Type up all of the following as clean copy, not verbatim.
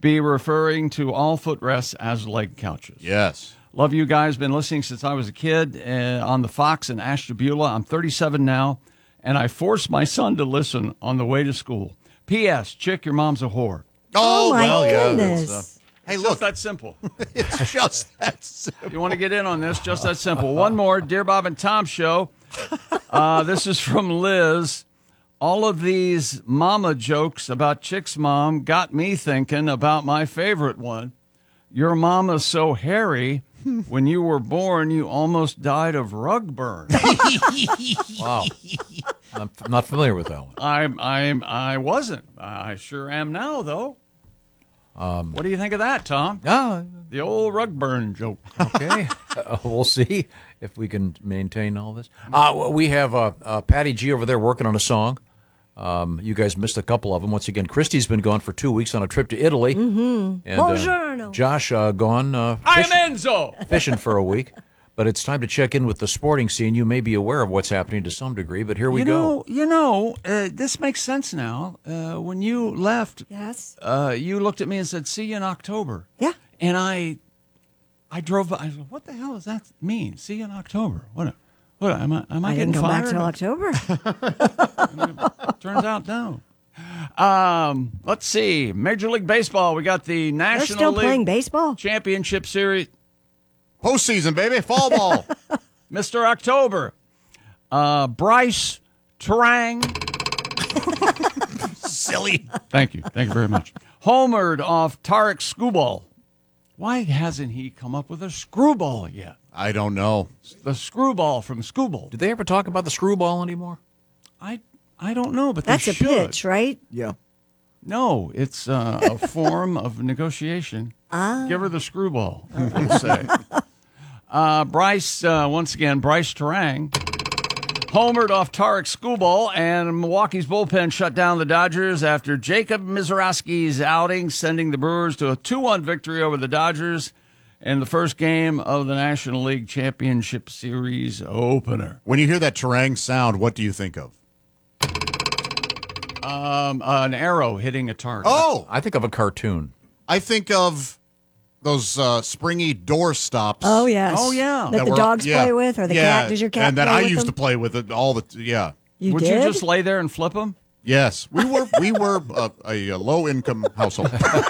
be referring to all footrests as leg couches. Yes. Love you guys. Been listening since I was a kid on the Fox in Ashtabula. I'm 37 now, and I forced my son to listen on the way to school. P.S. Chick, your mom's a whore. Oh, my goodness. goodness. Hey, Just look, that simple. it's just that simple. You want to get in on this? Just that simple. One more, Dear Bob and Tom show. This is from Liz. All of these mama jokes about Chick's mom got me thinking about my favorite one. Your mama's so hairy, when you were born, you almost died of rug burn. Wow. I'm not familiar with that one. I wasn't. I sure am now, though. What do you think of that, Tom? The old rug burn joke. Okay. We'll see if we can maintain all this. We have Patty G over there working on a song. You guys missed a couple of them. Once again, Christy's been gone for 2 weeks on a trip to Italy. And Buongiorno. Josh gone I'm Enzo. fishing for a week. But it's time to check in with the sporting scene. You may be aware of what's happening to some degree, but here we go. This makes sense now. When you left, Yes. you looked at me and said, "See you in October." Yeah. And I drove. I said, "What the hell does that mean? See you in October? What am I I getting didn't go back fired?" till October. Turns out no. Let's see. Major League Baseball. We got the They're National still League playing baseball? Championship Series. Postseason, baby. Fall ball. Mr. October. Bryce Terang. Silly. Thank you. Thank you very much. Homered off Tarek Screwball. Why hasn't he come up with a screwball yet? I don't know. The screwball from Screwball. Did they ever talk about the screwball anymore? I don't know, but That's they a should. pitch, right? Yeah. No, it's a form of negotiation. Give her the screwball, we'll say. Bryce, once again, Bryce Terang, homered off Tarek Screwball, and Milwaukee's bullpen shut down the Dodgers after Jacob Mizorowski's outing, sending the Brewers to a 2-1 victory over the Dodgers in the first game of the National League Championship Series opener. When you hear that Terang sound, what do you think of? An arrow hitting a target. Oh, I think of a cartoon. I think of those springy door stops. Oh, yes. Oh, yeah. That the were- dogs yeah, play with, or the yeah, cat. Does your cat And that play I with used them? to play with it all the yeah. You Would did? you just lay there and flip them? Yes, we were a low income household.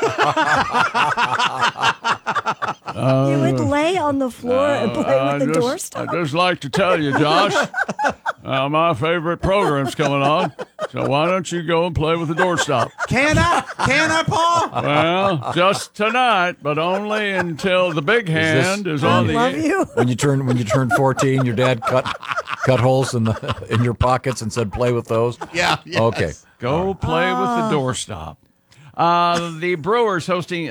You would lay on the floor and play with the doorstop? I'd just like to tell you, Josh, my favorite program's coming on, so why don't you go and play with the doorstop? Can I, Paul? Well, just tonight, but only until the big hand is I on the... love you. When you turned 14, your dad cut holes in your pockets and said, "Play with those." Yeah. Yes. Okay. Go play with the doorstop. The Brewers hosting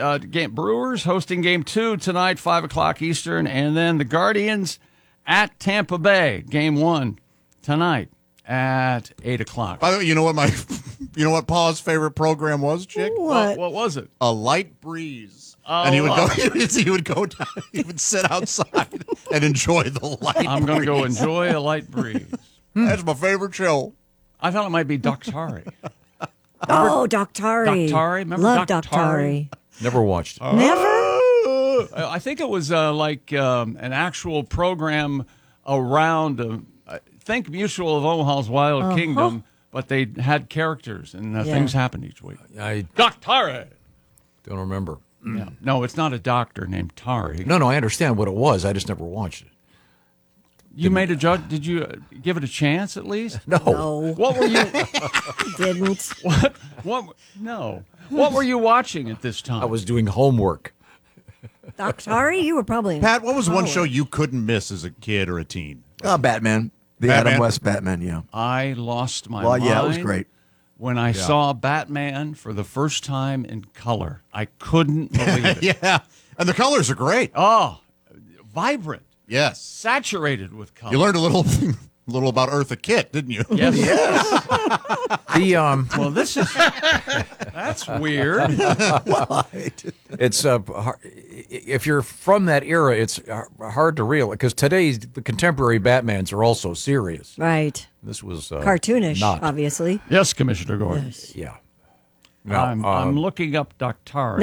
game 2 tonight, 5:00 Eastern, and then the Guardians at Tampa Bay, game 1 tonight at 8:00. By the way, you know what Paul's favorite program was, Chick? What? What was it? A Light Breeze. And he would go. He would go down. He would sit outside and enjoy the light. I'm going to go enjoy a light breeze. That's my favorite show. I thought it might be Daktari. Oh, Daktari. Daktari? Remember Love Daktari? Never watched it. Never? I think it was like an actual program around, think Mutual of Omaha's Wild Kingdom, but they had characters and things happened each week. I Daktari! don't remember. Yeah. No, it's not a doctor named Tari. No, I understand what it was. I just never watched it. You made a judge. Did you give it a chance at least? No. No, What were you? didn't. What? No. What were you watching at this time? I was doing homework. Daktari, you were probably in Pat, what was one college. show you couldn't miss as a kid or a teen? Batman. The Batman? Adam West Batman, yeah. I lost my Well, mind. yeah, it was great. When I saw Batman for the first time in color, I couldn't believe it. Yeah, and the colors are great. Oh, vibrant, Yes, saturated with color. you learned a little about Eartha Kitt, didn't you? Yes. The Well, this is that's weird. it's if you're from that era, it's hard to realize because today's the contemporary Batmans are also serious. Right. This was Cartoonish, not. obviously. Yes, Commissioner Gordon. Yeah. Now, I'm looking up Daktari.